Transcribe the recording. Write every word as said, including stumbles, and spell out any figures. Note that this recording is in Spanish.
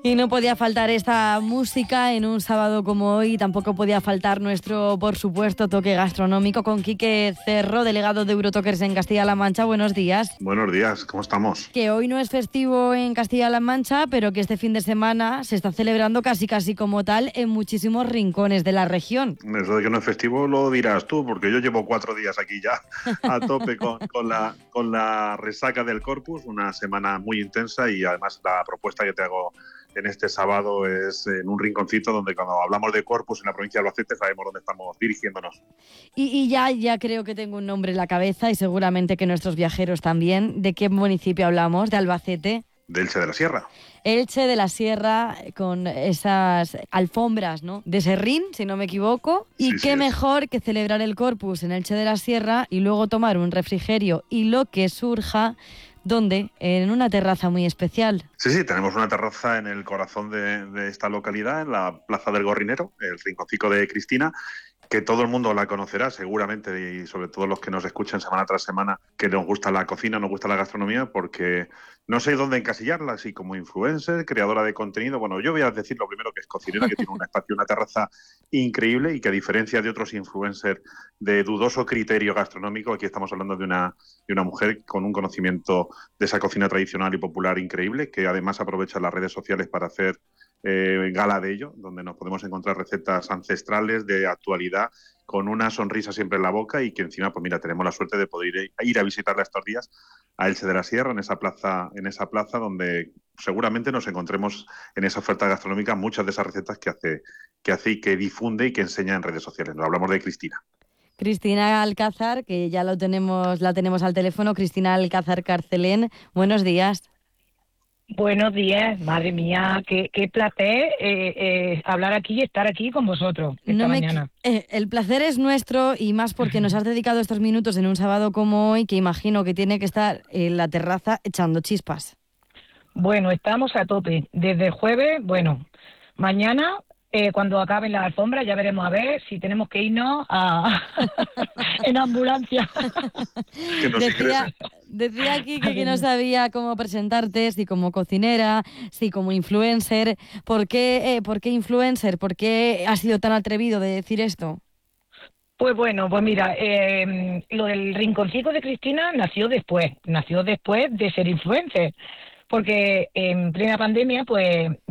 Y no podía faltar esta música en un sábado como hoy, tampoco podía faltar nuestro, por supuesto, toque gastronómico con Quique Cerro, delegado de Eurotokers en Castilla-La Mancha. Buenos días. Buenos días, ¿cómo estamos? Que hoy no es festivo en Castilla-La Mancha, pero que este fin de semana se está celebrando casi casi como tal en muchísimos rincones de la región. Eso de que no es festivo lo dirás tú, porque yo llevo cuatro días aquí ya a tope con, con, la, con la resaca del Corpus, una semana muy intensa, y además la propuesta que te hago en este sábado es en un rinconcito donde cuando hablamos de Corpus en la provincia de Albacete sabemos dónde estamos dirigiéndonos. Y, y ya, ya creo que tengo un nombre en la cabeza y seguramente que nuestros viajeros también. ¿De qué municipio hablamos? ¿De Albacete? De Elche de la Sierra. Elche de la Sierra, con esas alfombras, ¿no?, de serrín, si no me equivoco. Y Sí, qué sí, mejor que celebrar el Corpus en Elche de la Sierra y luego tomar un refrigerio y lo que surja. ¿Dónde? En una terraza muy especial. Sí, sí, tenemos una terraza en el corazón de, de esta localidad, en la Plaza del Gorrinero, el rinconcito de Cristina, que todo el mundo la conocerá seguramente, y sobre todo los que nos escuchan semana tras semana, que nos gusta la cocina, nos gusta la gastronomía, porque no sé dónde encasillarla, así como influencer, creadora de contenido. Bueno, yo voy a decir lo primero, que es cocinera, que tiene un espacio, una terraza increíble, y que a diferencia de otros influencers de dudoso criterio gastronómico, aquí estamos hablando de una, de una mujer con un conocimiento de esa cocina tradicional y popular increíble, que además aprovecha las redes sociales para hacer Eh, gala de ello, donde nos podemos encontrar recetas ancestrales de actualidad con una sonrisa siempre en la boca, y que encima, pues mira, tenemos la suerte de poder ir, ir a visitarla estos días a Elche de la Sierra, en esa plaza, en esa plaza donde seguramente nos encontremos en esa oferta gastronómica muchas de esas recetas que hace, que hace y que difunde y que enseña en redes sociales. Nos hablamos de Cristina. Cristina Alcázar, que ya lo tenemos, la tenemos al teléfono. Cristina Alcázar Carcelén, buenos días. Buenos días, madre mía, qué, qué placer eh, eh, hablar aquí y estar aquí con vosotros esta No me, mañana. eh, el placer es nuestro, y más porque nos has dedicado estos minutos en un sábado como hoy, que imagino que tiene que estar en la terraza echando chispas. Bueno, estamos a tope. Desde el jueves, bueno, mañana, eh, cuando acaben las alfombras, ya veremos a ver si tenemos que irnos a en ambulancia. Que nos Decía, ingresen. decía aquí que, que no sabía cómo presentarte, si como cocinera, si como influencer. ¿Por qué, eh, ¿Por qué influencer? ¿Por qué has sido tan atrevido de decir esto? Pues bueno, pues mira, eh, lo del rinconcito de Cristina nació después, nació después de ser influencer, porque en plena pandemia, pues